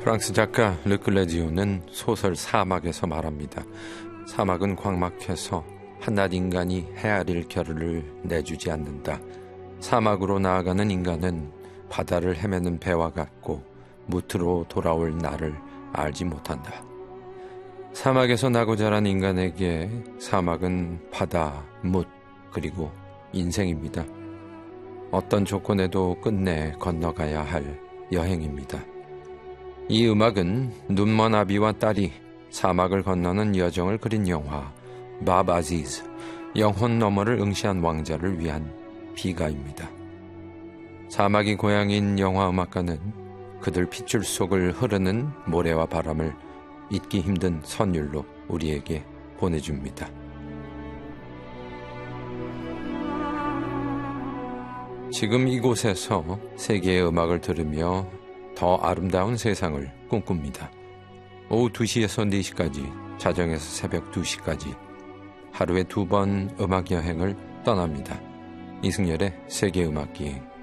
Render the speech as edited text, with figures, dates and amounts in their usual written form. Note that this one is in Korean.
프랑스 작가 르클레지오는 소설 사막에서 말합니다. 사막은 광막해서 한낱 인간이 헤아릴 겨를을 내주지 않는다. 사막으로 나아가는 인간은 바다를 헤매는 배와 같고 무트로 돌아올 나를 알지 못한다. 사막에서 나고 자란 인간에게 사막은 바다, 뭇, 그리고 인생입니다. 어떤 조건에도 끝내 건너가야 할 여행입니다. 이 음악은 눈먼 아비와 딸이 사막을 건너는 여정을 그린 영화 밥 아지즈, 영혼 너머를 응시한 왕자를 위한 비가입니다. 사막이 고향인 영화 음악가는 그들 핏줄 속을 흐르는 모래와 바람을 잊기 힘든 선율로 우리에게 보내줍니다. 지금 이곳에서 세계의 음악을 들으며 더 아름다운 세상을 꿈꿉니다. 오후 2시에서 4시까지, 자정에서 새벽 2시까지 하루에 2번 음악 여행을 떠납니다. 이승열의 세계음악기